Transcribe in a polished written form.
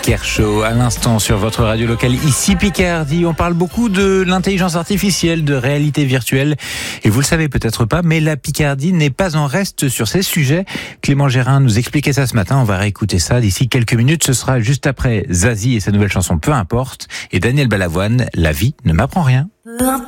Kershaw à l'instant sur votre radio locale ici Picardie. On parle beaucoup de l'intelligence artificielle, de réalité virtuelle et vous le savez peut-être pas, mais la Picardie n'est pas en reste sur ces sujets. Clément Gérin nous expliquait ça ce matin, on va réécouter ça d'ici quelques minutes. Ce sera juste après Zazie et sa nouvelle chanson Peu importe et Daniel Balavoine, La vie ne m'apprend rien.